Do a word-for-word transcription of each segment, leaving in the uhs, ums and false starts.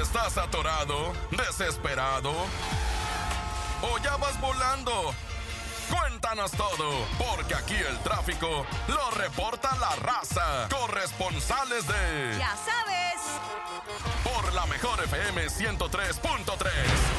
¿Estás atorado, desesperado o ya vas volando? Cuéntanos todo, porque aquí el tráfico lo reporta la raza. Corresponsales de... Ya sabes. Por la mejor F M ciento tres punto tres.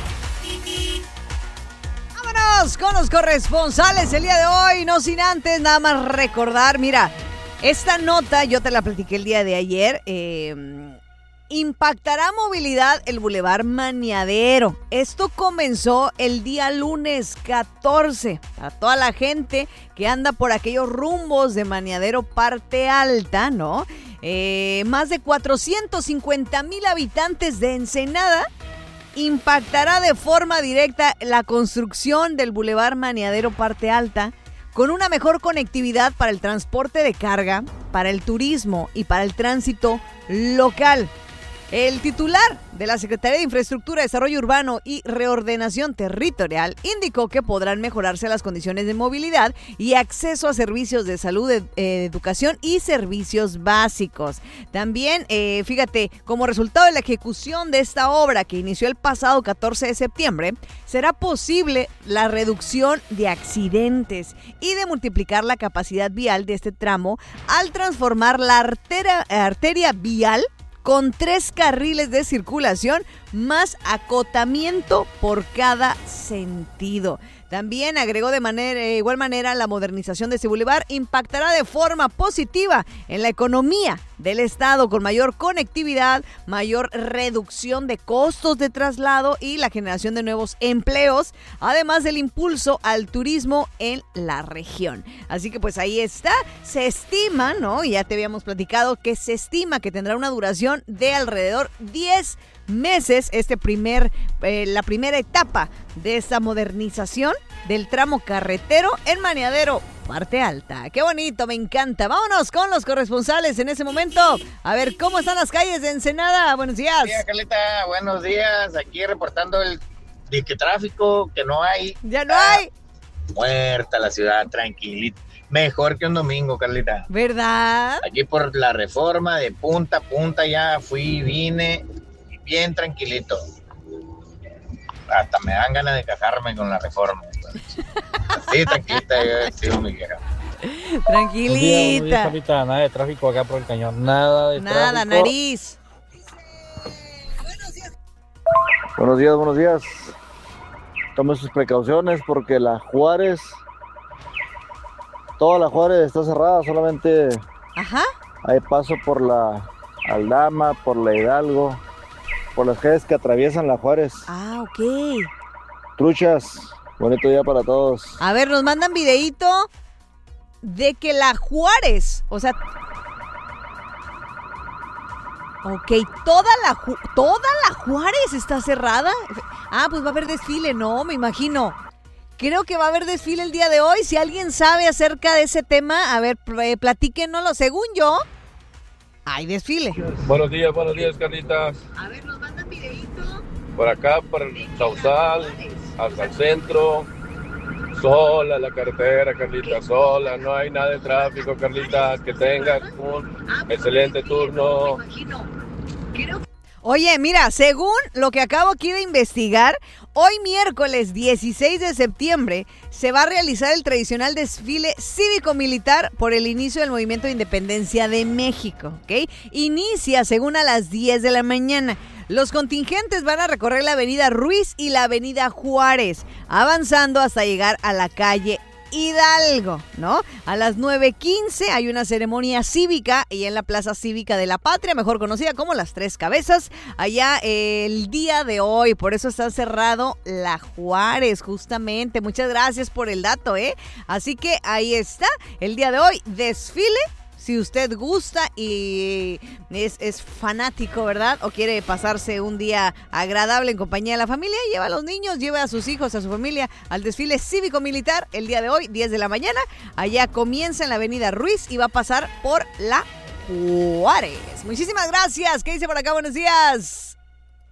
Vámonos con los corresponsales el día de hoy. No sin antes nada más recordar, mira, esta nota yo te la platiqué el día de ayer. Eh... Impactará movilidad el Boulevard Maniadero. Esto comenzó el día lunes catorce. Para toda la gente que anda por aquellos rumbos de Maniadero parte alta, ¿no? Eh, más de cuatrocientos cincuenta mil habitantes de Ensenada. Impactará de forma directa la construcción del Boulevard Maniadero parte alta, con una mejor conectividad para el transporte de carga, para el turismo y para el tránsito local. El titular de la Secretaría de Infraestructura, Desarrollo Urbano y Reordenación Territorial indicó que podrán mejorarse las condiciones de movilidad y acceso a servicios de salud, eh, educación y servicios básicos. También, eh, fíjate, como resultado de la ejecución de esta obra que inició el pasado catorce de septiembre, será posible la reducción de accidentes y de multiplicar la capacidad vial de este tramo al transformar la arteria, arteria vial con tres carriles de circulación más acotamiento por cada sentido. También agregó de manera, de igual manera, la modernización de este bulevar impactará de forma positiva en la economía del estado, con mayor conectividad, mayor reducción de costos de traslado y la generación de nuevos empleos, además del impulso al turismo en la región. Así que pues ahí está, se estima, ¿no? Ya te habíamos platicado que se estima que tendrá una duración de alrededor diez meses este primer, eh, la primera etapa de esta modernización del tramo carretero en Maniadero, parte alta. ¡Qué bonito! Me encanta. Vámonos con los corresponsales en ese momento. A ver, ¿cómo están las calles de Ensenada? Buenos días. Buenos días, Carlita. Buenos días. Aquí reportando el disque tráfico, que no hay. Ya no hay. Muerta la ciudad, tranquilita. Mejor que un domingo, Carlita. ¿Verdad? Aquí por la Reforma, de punta a punta ya fui, vine, bien tranquilito. Hasta me dan ganas de casarme con la Reforma. Así, tranquilita, yo sigo mi vieja. Tranquilita. Buenos días, buenos días, Carlita. Nada de tráfico acá por el cañón. Nada de Nada, tráfico. nariz. Buenos días, buenos días. Tome sus precauciones porque la Juárez, toda la Juárez está cerrada, solamente Ajá. hay paso por la Aldama, por la Hidalgo, por las calles que atraviesan la Juárez. Ah, ok. Truchas, bonito día para todos. A ver, nos mandan videíto de que la Juárez, o sea... Ok, toda la, Ju- toda la Juárez está cerrada. Ah, pues va a haber desfile, no, me imagino. Creo que va a haber desfile el día de hoy. Si alguien sabe acerca de ese tema, a ver, pl- platíquenoslo. Según yo, hay desfile. Buenos días, buenos días, Carlitas. A ver, nos mandan videíto. Por acá, por el Sausal, hasta el centro. Sola la carretera, Carlita, sola. No hay nada de tráfico, Carlita. Que tengas un excelente turno. Oye, mira, según lo que acabo aquí de investigar, hoy miércoles dieciséis de septiembre se va a realizar el tradicional desfile cívico-militar por el inicio del Movimiento de Independencia de México, ¿ok? Inicia según a las diez de la mañana. Los contingentes van a recorrer la avenida Ruiz y la avenida Juárez, avanzando hasta llegar a la calle Hidalgo, ¿no? A las nueve quince hay una ceremonia cívica y en la Plaza Cívica de la Patria, mejor conocida como Las Tres Cabezas, allá eh, el día de hoy. Por eso está cerrado la Juárez, justamente. Muchas gracias por el dato, ¿eh? Así que ahí está, el día de hoy, desfile. Si usted gusta y es, es fanático, ¿verdad? O quiere pasarse un día agradable en compañía de la familia, lleva a los niños, lleva a sus hijos, a su familia al desfile cívico-militar el día de hoy, diez de la mañana. Allá comienza en la avenida Ruiz y va a pasar por la Juárez. Muchísimas gracias. ¿Qué dice por acá? Buenos días.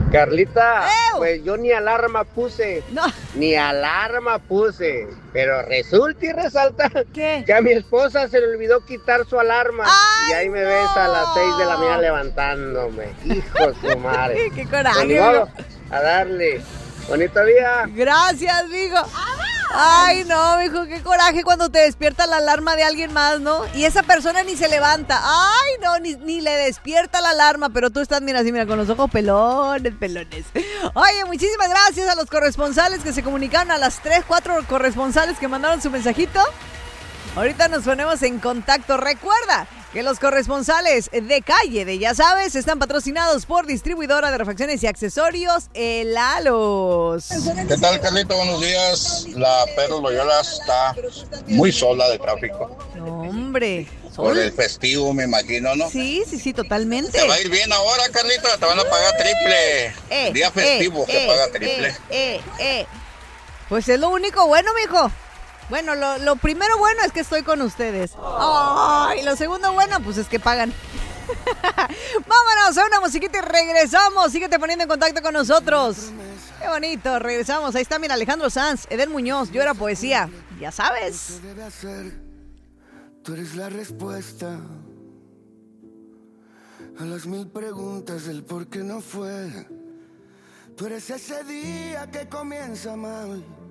Carlita, ¡Ew! pues yo ni alarma puse, No. ni alarma puse, pero resulta y resalta ¿Qué? que a mi esposa se le olvidó quitar su alarma. ¡Ay, y ahí me no! ves a las seis de la mañana levantándome. Hijo de su madre. ¡Qué Pues coraje! ni modo, a darle. Bonito día. Gracias, mijo. Ay, no, mijo, qué coraje cuando te despierta la alarma de alguien más, ¿no? Y esa persona ni se levanta. Ay, no, ni, ni le despierta la alarma, pero tú estás, mira, así, mira, con los ojos pelones, pelones. Oye, muchísimas gracias a los corresponsales que se comunicaron, a las tres, cuatro corresponsales que mandaron su mensajito. Ahorita nos ponemos en contacto. Recuerda que los corresponsales de calle de Ya Sabes están patrocinados por distribuidora de refacciones y accesorios El Alos. ¿Qué tal, Carlito? Buenos días. La Pedro Loyola está muy sola de tráfico. No, hombre. Por Sol. el festivo, me imagino, ¿no? Sí, sí, sí, totalmente. Te va a ir bien ahora, Carlito. Te van a pagar triple. Eh, Día festivo eh, se eh, paga triple. Eh, eh, eh. Pues es lo único bueno, mijo. Bueno, lo, lo primero bueno es que estoy con ustedes. Oh, y lo segundo bueno, pues es que pagan. Vámonos a una musiquita y regresamos. Síguete poniendo en contacto con nosotros. Qué bonito, regresamos. Ahí está, mira, Alejandro Sanz, Eden Muñoz, Yo Era Poesía. Ya sabes. Tú eres la respuesta a las mil preguntas del por qué no fue. Tú eres ese día que comienza mal